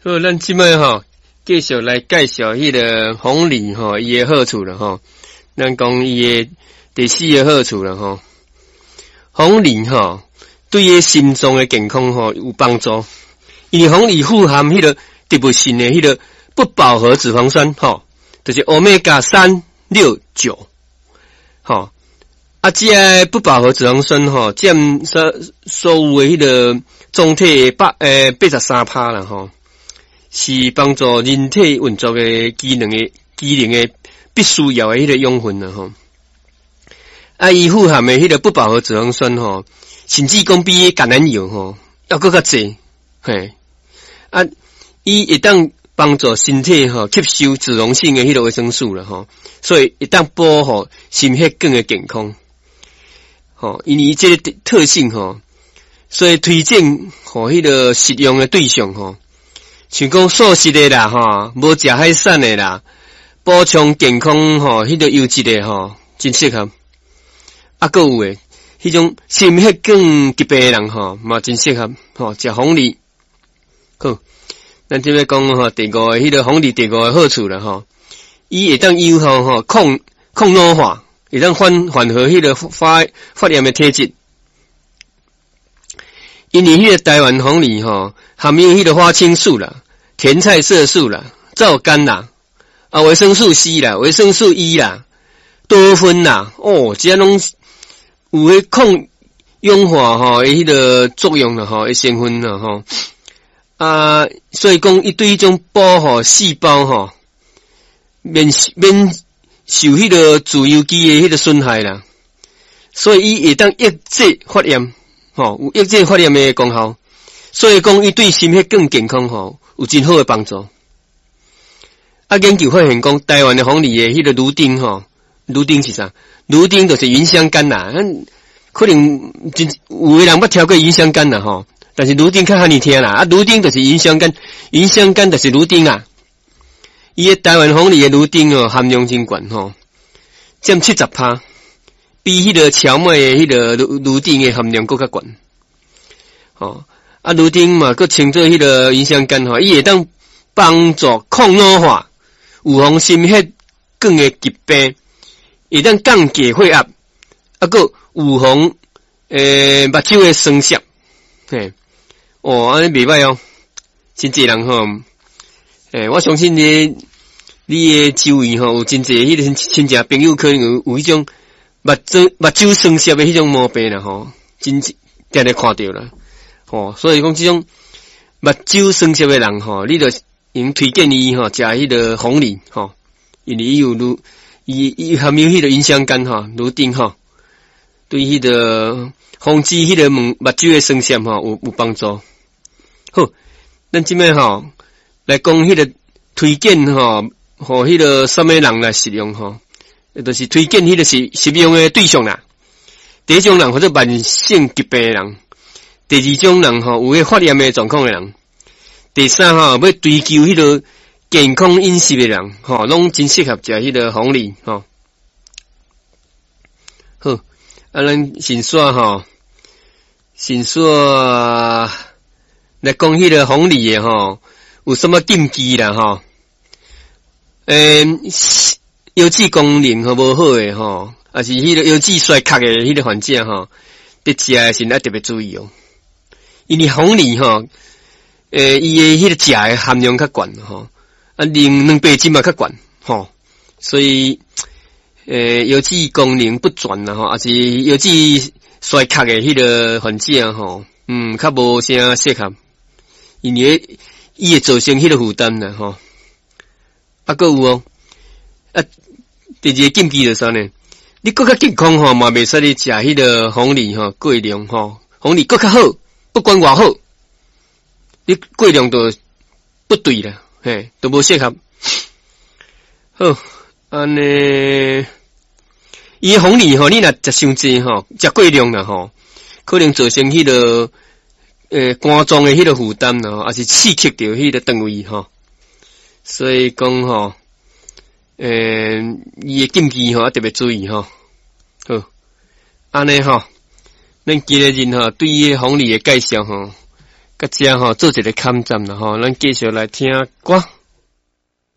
好，咱即摆吼，继续来介绍迄个红梨吼，伊诶好处啦吼。咱讲伊诶第四个好处啦吼。红梨吼，对于心脏诶健康吼有帮助，因为红梨富含迄个植物性诶迄个不饱和脂肪酸吼，就是欧米伽3、6、9吼。啊，这不饱和脂肪酸吼，占所有诶迄个总体83%啦吼。是帮助人体运作的机能的必须要的迄个养分啦吼。啊，伊富含的迄个不饱和脂肪酸吼，甚至讲比橄榄油吼要更较济，嘿。啊，伊会当帮助身体吼吸收脂溶性的迄个维生素啦吼，所以会当保护心血管的健康。吼，因为这个特性吼，所以推荐互迄个食用的对象吼。像讲素食的啦吼，无食海产的啦，补充健康吼，迄个优质的吼，真适合。啊，还有诶，迄种心血管疾病的人吼，嘛真适合吼，食红梨。好，咱即要讲吼，第五个迄个红梨第五个好处啦吼，伊会当有效吼抗老化，会当缓和迄个发炎的体质。因为迄个台湾红梨吼，含有迄个花青素啦、甜菜色素啦、皂苷啦、啊维生素 C 啦、维生素 E 啦、多酚啦，哦，这拢有迄抗氧化吼迄个作用啦吼，成分啦吼。啊，所以讲伊对迄种保护细胞吼，免受迄个自由基的迄个损害啦，所以伊会当抑制发炎。吼，有抑制发炎的功效，所以讲伊对心血管健康吼有真好的帮助。啊，研究发现讲，台湾的红梨的迄个芦丁吼，芦丁是啥？芦丁就是芸香干啦。可能真有的人捌听过芸香干啦吼，但是芦丁较罕尼听啦。啊，芦丁就是芸香干，芸香干就是芦丁啊。伊的台湾红梨的芦丁哦，含量真悬吼，占70%。比迄个荞麦的迄个芦丁的含量更较悬，吼啊，芦丁嘛，佮称作迄个芸香干吼，伊会当帮助抗老化、预防心血管的疾病，会当降低血压，啊，佮预防目睭的酸涩，嘿，哦，安尼袂歹哦，真济人吼，我相信你的周围吼有真济迄个亲戚朋友可能有迄种。目睭酸涩的迄种毛病啦吼，真常常看到啦，吼，所以讲这种目睭酸涩的人吼，你就应推荐伊吼食迄个红梨吼，因为伊含有迄个芸香干吼，芦丁吼，对迄个防止迄个目睭的酸涩吼有帮助。好，咱即摆吼来讲迄个推荐吼，互迄个什么人来食用吼。就是推荐迄个食用的对象啦。第一种人或者慢性疾病的人，第二种人吼有迄发炎的状况的人，第三吼要追求迄个健康饮食的人，吼拢真适合食迄个红梨吼。好，啊咱先说来讲迄个红梨的吼，有什么禁忌啦吼？油脂功能吼无好诶吼，啊是迄个油脂衰竭诶迄个患者吼，伫食诶时要特别注意哦。因为红梨吼，伊诶迄个钾诶含量较悬吼，啊两倍斤嘛较悬吼，所以油脂功能不全啦吼，啊是油脂衰竭诶迄个患者吼，较无啥适合，因为伊会造成迄个负担啦吼。啊，还有哦。啊，第二个禁忌就是啥呢？你更较健康吼，嘛袂使你食迄个红梨吼，过量吼，红梨更较好，不管偌好，你过量就不对啦，嘿，都无适合。好，安尼，伊红梨吼，你若食伤济吼，食过量啦吼，可能造成迄个肝脏的迄个负担啦，还是刺激到迄个肠胃吼，所以讲吼。伊的禁忌吼特别注意吼，好，安尼吼，咱今日人吼对于红梨的介绍吼， 甲遮吼做一个抗战啦吼，咱继续来听歌。